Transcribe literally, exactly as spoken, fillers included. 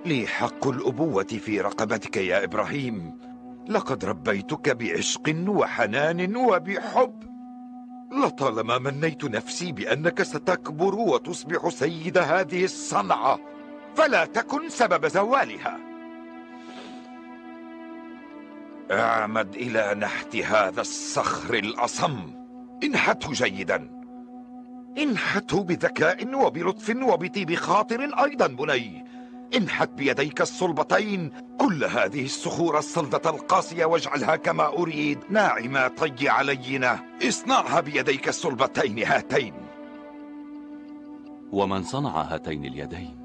لي حق الأبوة في رقبتك يا إبراهيم. لقد ربيتك بعشق وحنان وبحب. لطالما منيت نفسي بأنك ستكبر وتصبح سيد هذه الصنعة، فلا تكن سبب زوالها. اعمد إلى نحت هذا الصخر الأصم. انحته جيدا، انحته بذكاء وبلطف وبطيب خاطر أيضا بني. انحت بيديك الصلبتين كل هذه الصخور الصلدة القاسية، واجعلها كما أريد، ناعمة طيعة لينة. اصنعها بيديك الصلبتين هاتين. ومن صنع هاتين اليدين؟